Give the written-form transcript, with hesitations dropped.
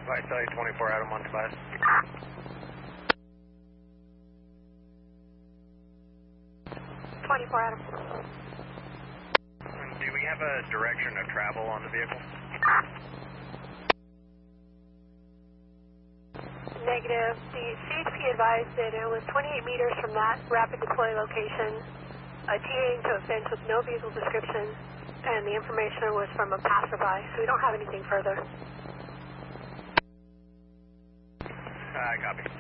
Vitality 24 Adam 1 class. Adam. Do we have a direction of travel on the vehicle? Negative. The CHP advised that it was 28 meters from that rapid deploy location, TAing to a fence with no vehicle description, and the information was from a passerby, so we don't have anything further. Copy.